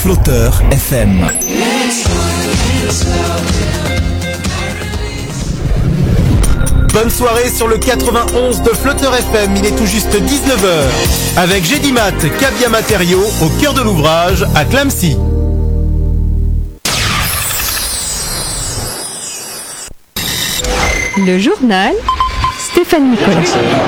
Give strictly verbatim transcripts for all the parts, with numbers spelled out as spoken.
Flotteur F M. Bonne soirée sur le quatre-vingt-onze de Flotteur F M, il est tout juste dix-neuf heures. Avec Gédimat, Cabia Matériaux, au cœur de l'ouvrage, à Clamecy. Le journal, Stéphane Nicolas.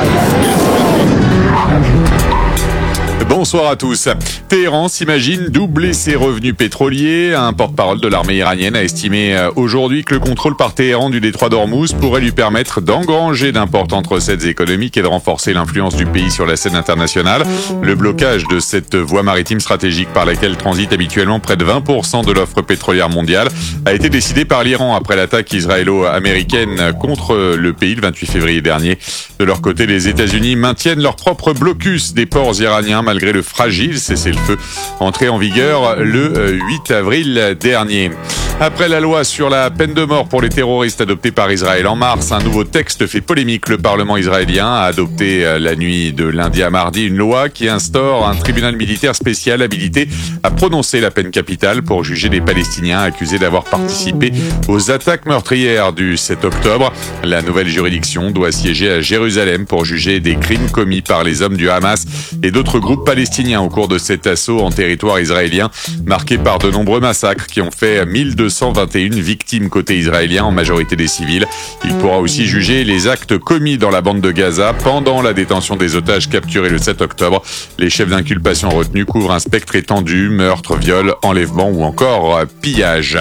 Bonsoir à tous. Téhéran s'imagine doubler ses revenus pétroliers. Un porte-parole de l'armée iranienne a estimé aujourd'hui que le contrôle par Téhéran du détroit d'Ormuz pourrait lui permettre d'engranger d'importantes recettes économiques et de renforcer l'influence du pays sur la scène internationale. Le blocage de cette voie maritime stratégique par laquelle transite habituellement près de vingt pour cent de l'offre pétrolière mondiale a été décidé par l'Iran après l'attaque israélo-américaine contre le pays le vingt-huit février dernier. De leur côté, les États-Unis maintiennent leur propre blocus des ports iraniens malgré le fragile cessez-le-feu entré en vigueur le huit avril dernier. Après la loi sur la peine de mort pour les terroristes adoptée par Israël en mars, un nouveau texte fait polémique. Le Parlement israélien a adopté la nuit de lundi à mardi une loi qui instaure un tribunal militaire spécial habilité à prononcer la peine capitale pour juger les Palestiniens accusés d'avoir participé aux attaques meurtrières du sept octobre. La nouvelle juridiction doit siéger à Jérusalem pour juger des crimes commis par les hommes du Hamas et d'autres groupes palestiniens au cours de cet assaut en territoire israélien, marqué par de nombreux massacres qui ont fait mille deux cent vingt et une victimes côté israélien, en majorité des civils. Il pourra aussi juger les actes commis dans la bande de Gaza pendant la détention des otages capturés le sept octobre. Les chefs d'inculpation retenus couvrent un spectre étendu: meurtre, viol, enlèvement ou encore pillage.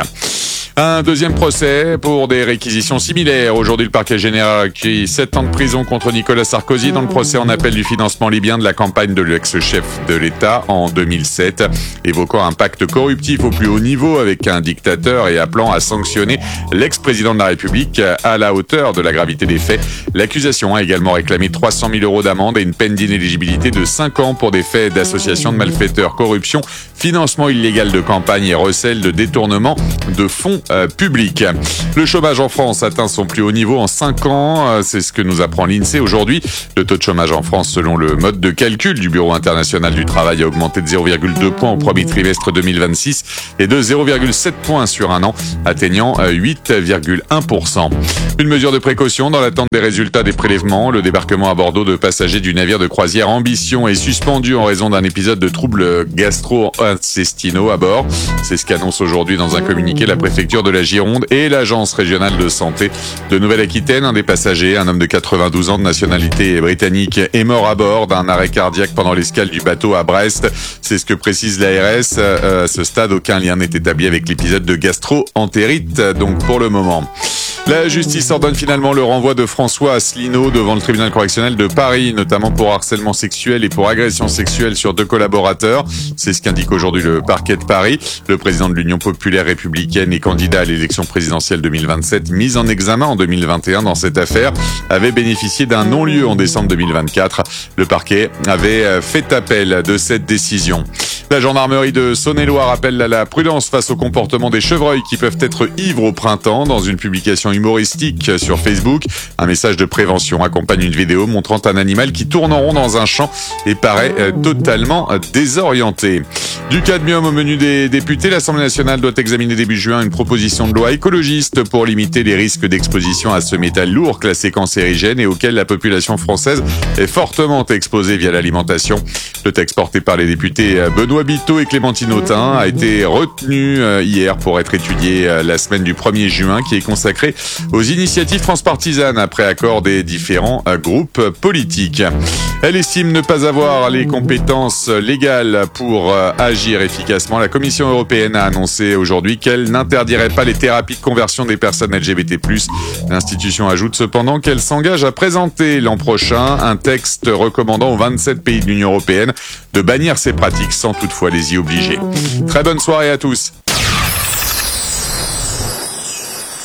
Un deuxième procès pour des réquisitions similaires. Aujourd'hui, le parquet général a accueilli sept ans de prison contre Nicolas Sarkozy dans le procès en appel du financement libyen de la campagne de l'ex-chef de l'État en deux mille sept, évoquant un pacte corruptif au plus haut niveau avec un dictateur et appelant à sanctionner l'ex-président de la République à la hauteur de la gravité des faits. L'accusation a également réclamé trois cent mille euros d'amende et une peine d'inéligibilité de cinq ans pour des faits d'association de malfaiteurs, corruption, financement illégal de campagne et recel de détournement de fonds Euh, public. Le chômage en France atteint son plus haut niveau en cinq ans. Euh, c'est ce que nous apprend l'INSEE aujourd'hui. Le taux de chômage en France, selon le mode de calcul du Bureau international du travail, a augmenté de zéro virgule deux points au premier trimestre deux mille vingt-six et de zéro virgule sept points sur un an, atteignant euh, huit virgule un pour cent. Une mesure de précaution dans l'attente des résultats des prélèvements. Le débarquement à Bordeaux de passagers du navire de croisière Ambition est suspendu en raison d'un épisode de troubles gastro-intestinaux à bord. C'est ce qu'annonce aujourd'hui dans un communiqué la préfecture de la Gironde et l'agence régionale de santé de Nouvelle-Aquitaine. Un des passagers, un homme de quatre-vingt-douze ans de nationalité britannique, est mort à bord d'un arrêt cardiaque pendant l'escale du bateau à Brest. C'est ce que précise l'A R S. Euh, à ce stade, aucun lien n'est établi avec l'épisode de gastro-entérite, donc pour le moment. La justice ordonne finalement le renvoi de François Asselineau devant le tribunal correctionnel de Paris, notamment pour harcèlement sexuel et pour agression sexuelle sur deux collaborateurs. C'est ce qu'indique aujourd'hui le parquet de Paris. Le président de l'Union populaire républicaine et candidat à l'élection présidentielle deux mille vingt-sept, mis en examen en deux mille vingt et un dans cette affaire, avait bénéficié d'un non-lieu en décembre deux mille vingt-quatre. Le parquet avait fait appel de cette décision. La gendarmerie de Saône-et-Loire appelle à la prudence face au comportement des chevreuils qui peuvent être ivres au printemps. Dans une publication humoristique sur Facebook, un message de prévention accompagne une vidéo montrant un animal qui tourne en rond dans un champ et paraît euh, totalement euh, désorienté. Du cadmium au menu des députés, l'Assemblée nationale doit examiner début juin une proposition de loi écologiste pour limiter les risques d'exposition à ce métal lourd classé cancérigène et auquel la population française est fortement exposée via l'alimentation. Le texte porté par les députés Benoît Biteau et Clémentine Autain a été retenu hier pour être étudié la semaine du premier juin, qui est consacrée aux initiatives transpartisanes après accord des différents groupes politiques. Elle estime ne pas avoir les compétences légales pour agir efficacement. La Commission européenne a annoncé aujourd'hui qu'elle n'interdirait pas les thérapies de conversion des personnes L G B T plus. L'institution ajoute cependant qu'elle s'engage à présenter l'an prochain un texte recommandant aux vingt-sept pays de l'Union européenne de bannir ces pratiques sans toutefois les y obliger. Très bonne soirée à tous.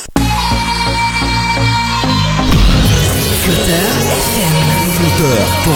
Flotteur F M. Flotteur.